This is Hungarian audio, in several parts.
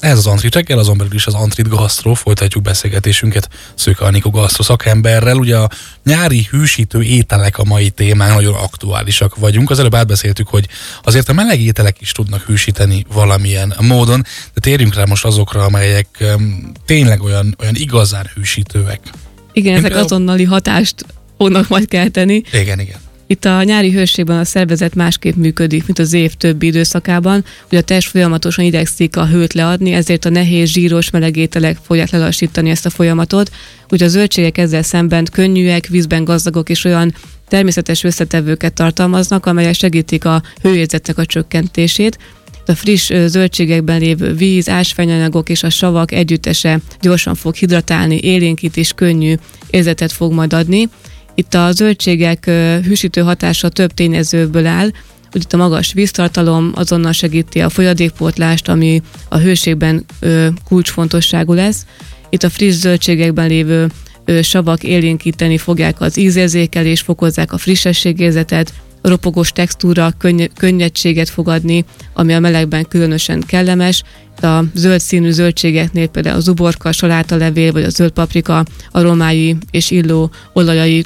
Ez az Antrit reggel, azon belül is az Antrit Gasztró, folytatjuk beszélgetésünket Szőke Anikó gasztro szakemberrel. Ugye a nyári hűsítő ételek a mai témán, nagyon aktuálisak vagyunk. Az előbb átbeszéltük, hogy azért a meleg ételek is tudnak hűsíteni valamilyen módon, de térjünk rá most azokra, amelyek tényleg olyan igazán hűsítőek. Igen, ezek azonnali hatást fognak majd kelteni. Igen. Itt a nyári hőségben a szervezet másképp működik, mint az év többi időszakában. Ugye a test folyamatosan idegszik a hőt leadni, ezért a nehéz, zsíros, meleg ételek fogják lelassítani ezt a folyamatot. Ugye a zöldségek ezzel szemben könnyűek, vízben gazdagok és olyan természetes összetevőket tartalmaznak, amelyek segítik a hőérzetnek a csökkentését. A friss zöldségekben lévő víz, ásványanyagok és a savak együttese gyorsan fog hidratálni, élénkít és könnyű érzetet fog majd adni. Itt a zöldségek hűsítő hatása több tényezőből áll. Ugye itt a magas víztartalom azonnal segíti a folyadékpótlást, ami a hőségben kulcsfontosságú lesz. Itt a friss zöldségekben lévő savak élénkíteni fogják az ízérzékelést, fokozzák a frissességérzetet, ropogós textúra, könnyedséget fog adni, ami a melegben különösen kellemes. A zöld színű zöldségeknél például az uborka, salátalevél vagy a zöld paprika aromái és illó olajai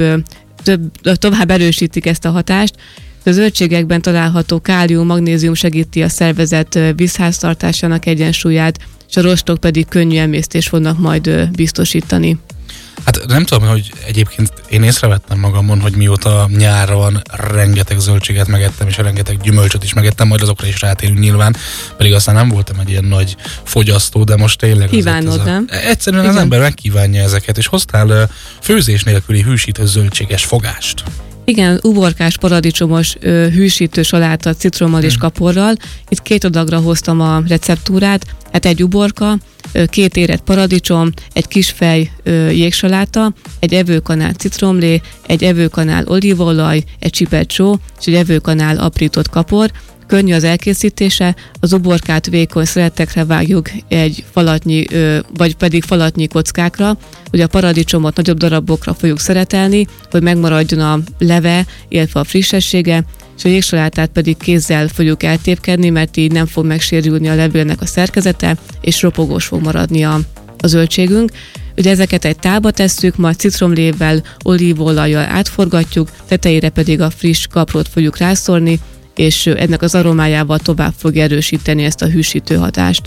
tovább erősítik ezt a hatást. A zöldségekben található kálium, magnézium segíti a szervezet vízháztartásának egyensúlyát, és a rostok pedig könnyű emésztést fognak majd biztosítani. Hát nem tudom, hogy egyébként én észrevettem magamon, hogy mióta nyár van, rengeteg zöldséget megettem, és rengeteg gyümölcsöt is megettem, majd azokra is rátérünk nyilván, pedig aztán nem voltam egy ilyen nagy fogyasztó, de most tényleg... Kívánod, nem? Egyszerűen igen. Az ember megkívánja ezeket, és hoztál főzés nélküli hűsítő zöldséges fogást. Igen, uborkás, paradicsomos hűsítő saláta citrommal és kaporral. Itt 2 adagra hoztam a receptúrát, hát egy uborka, 2 érett paradicsom, egy kis fej jégsaláta, egy evőkanál citromlé, egy evőkanál olívaolaj, egy csipet só, és egy evőkanál aprított kapor. Könnyű az elkészítése, az uborkát vékony szeletekre vágjuk egy falatnyi, vagy pedig falatnyi kockákra, hogy a paradicsomot nagyobb darabokra fogjuk szeretelni, hogy megmaradjon a leve, illetve a frissessége, és a jégsalátát pedig kézzel fogjuk eltépkedni, mert így nem fog megsérülni a levélnek a szerkezete, és ropogós fog maradni a zöldségünk. Ugye ezeket egy tálba tesszük, majd citromlével, olívaolajjal átforgatjuk, tetejére pedig a friss kaprót fogjuk rászórni, és ennek az aromájával tovább fog erősíteni ezt a hűsítő hatást.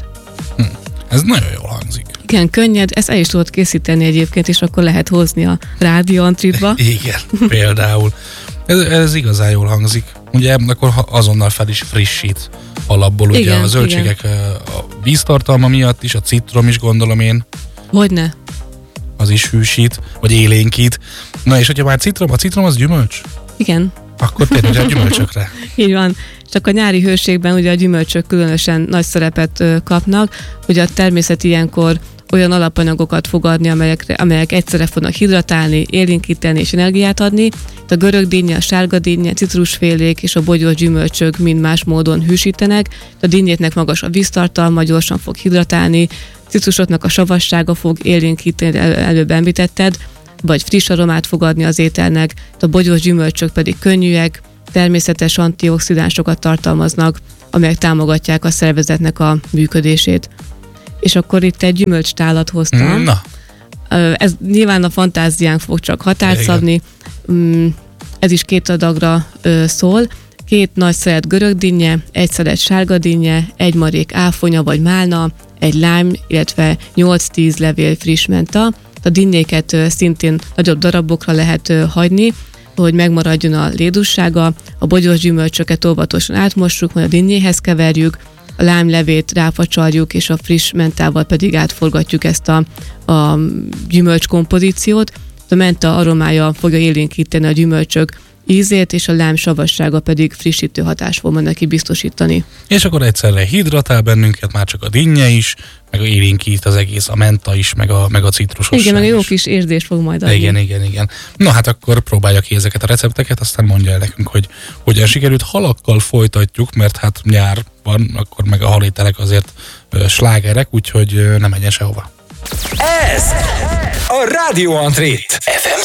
Ez nagyon jól hangzik. Igen, könnyed, ezt el is tudod készíteni egyébként, és akkor lehet hozni a Rádió Antritba. Igen, például. Ez igazán jól hangzik. Ugye akkor azonnal fel is frissít alapból, ugye igen, a zöldségek igen. A víztartalma miatt is, a citrom is gondolom én. Hogyne. Az is hűsít, vagy élénkít. Na és hogyha már a citrom az gyümölcs? Igen. Akkor tényleg a gyümölcsökre. Így van. Csak a nyári hőségben ugye a gyümölcsök különösen nagy szerepet kapnak. Ugye a természet ilyenkor olyan alapanyagokat fog adni, amelyek egyszerre fognak hidratálni, élénkíteni és energiát adni. Itt a görögdinnye, a sárgadínnye, citrusfélék és a bogyós gyümölcsök mind más módon hűsítenek. A dinnyétnek magas a víztartalma, gyorsan fog hidratálni, citrusoknak a savassága fog élénkíteni, előbb említetted, vagy friss aromát fog adni az ételnek, a bogyós gyümölcsök pedig könnyűek, természetes antioxidánsokat tartalmaznak, amelyek támogatják a szervezetnek a működését. És akkor itt egy gyümölcstálat hoztam. Na. Ez nyilván a fantáziánk fog csak határt szabni. Ez is 2 adagra szól. 2 nagy szelet görögdinnye, 1 szelet sárgadinnye, 1 marék áfonya vagy málna, 1 lime, illetve 8-10 levél friss menta. A dinnyéket szintén nagyobb darabokra lehet hagyni, hogy megmaradjon a lédussága. A bogyós gyümölcsöket óvatosan átmossuk, majd a dinnyéhez keverjük, a lámlevét ráfacsaljuk, és a friss mentával pedig átforgatjuk ezt a gyümölcs kompozíciót. A menta aromája fogja élénkíteni a gyümölcsök ízét, és a lám savassága pedig frissítő hatást fog neki biztosítani. És akkor egyszerre hidratál bennünket, már csak a dinnye is, meg élénkít az egész, a menta is, meg a citrusosság. Igen, meg a jó kis érzés fog majd adni. Igen. Na hát akkor próbálja ki ezeket a recepteket, aztán mondja el nekünk, hogy hogyan sikerült. Halakkal folytatjuk, mert hát nyár van, akkor meg a halételek azért slágerek, úgyhogy nem menjen sehova. Ez a Rádió Antrit FM